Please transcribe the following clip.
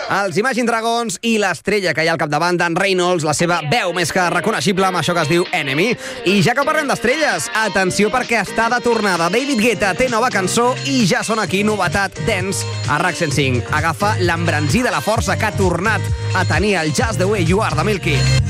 Els Imagine Dragons i l'estrella que hi ha al capdavant, Dan Reynolds, la seva veu més que reconeixible amb això que es diu Enemy. I ja que parlem d'estrelles, atenció perquè està de tornada. David Guetta té nova cançó i ja sona aquí novetat Dance a RAC 105. Agafa l'embranzida, la força que ha tornat a tenir el Just the Way You Are de Milky.